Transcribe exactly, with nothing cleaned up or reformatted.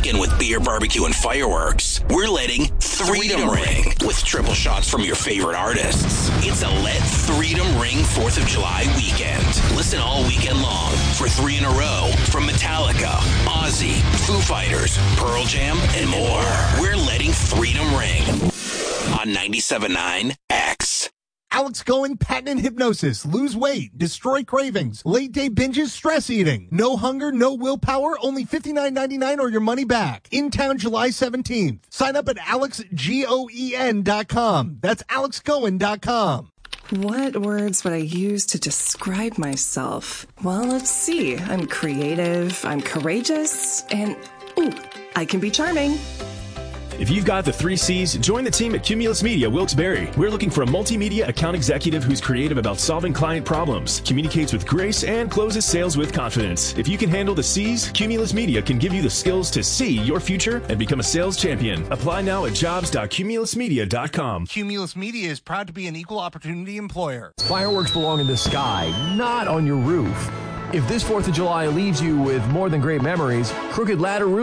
weekend with beer, barbecue, and fireworks, we're letting Freedom Ring with triple shots from your favorite artists. It's a Let Freedom Ring fourth of July weekend. Listen all weekend long for three in a row from Metallica, Ozzy, Foo Fighters, Pearl Jam, and more. We're letting Freedom Ring on ninety-seven point nine X. Alex Cohen, patent hypnosis, lose weight, destroy cravings, late day binges, stress eating, no hunger, no willpower, only fifty-nine ninety-nine or your money back. In town July seventeenth. Sign up at alex goen dot com. That's alex cohen dot com. What words would I use to describe myself? Well, let's see. I'm creative, I'm courageous, and ooh, I can be charming. If you've got the three C's, join the team at Cumulus Media Wilkes-Barre. We're looking for a multimedia account executive who's creative about solving client problems, communicates with grace, and closes sales with confidence. If you can handle the C's, Cumulus Media can give you the skills to see your future and become a sales champion. Apply now at jobs dot cumulus media dot com. Cumulus Media is proud to be an equal opportunity employer. Fireworks belong in the sky, not on your roof. If this fourth of July leaves you with more than great memories, Crooked Ladder Roof